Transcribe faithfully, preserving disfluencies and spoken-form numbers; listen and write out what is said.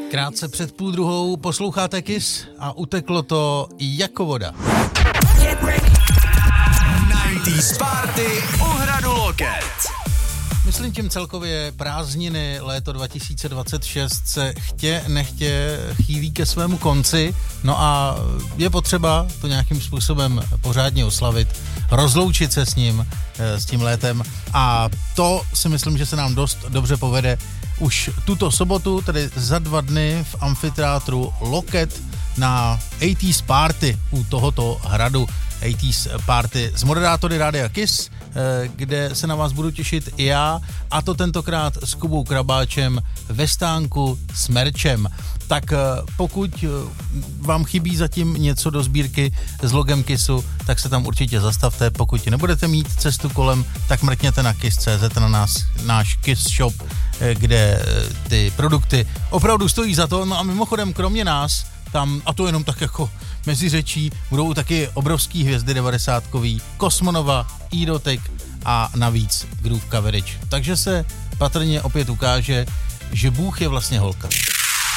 Krátce před půl druhou posloucháte Kiss a uteklo to jako voda. devadesátých Party u Hradu Loket. Myslím tím celkově prázdniny léto dva tisíce dvacet šest se chtě nechtě chýlí ke svému konci, no a je potřeba to nějakým způsobem pořádně oslavit, rozloučit se s ním, s tím létem a to si myslím, že se nám dost dobře povede už tuto sobotu, tedy za dva dny v amfiteátru Loket na osmdesátých Party u tohoto hradu. osmdesátých Party s moderátory Rádia Kiss, kde se na vás budu těšit i já, a to tentokrát s Kubou Krabáčem ve stánku s merčem. Tak pokud vám chybí zatím něco do sbírky s logem Kissu, tak se tam určitě zastavte. Pokud nebudete mít cestu kolem, tak mrkněte na kiss tečka cé zet, na nás, náš Kiss Shop, kde ty produkty opravdu stojí za to. No a mimochodem, kromě nás, tam, a to jenom tak jako mezi řečí, budou taky obrovský hvězdy devadesátkový, Kosmonova, Erotic a navíc Groove Coverage. Takže se patrně opět ukáže, že Bůh je vlastně holka.